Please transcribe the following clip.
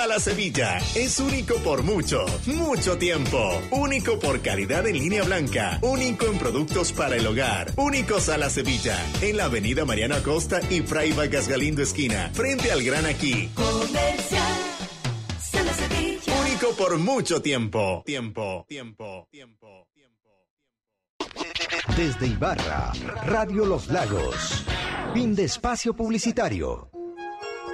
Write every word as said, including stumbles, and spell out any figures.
A la Sevilla es único por mucho, mucho tiempo. Único por calidad en línea blanca. Único en productos para el hogar. Únicos a la Sevilla. En la avenida Mariano Acosta y Fray Vargas Galindo esquina. Frente al Gran Aquí. Comercial Sala Sevilla. Único por mucho tiempo. Tiempo, tiempo, tiempo, tiempo. Desde Ibarra, Radio Los Lagos. Fin de espacio publicitario.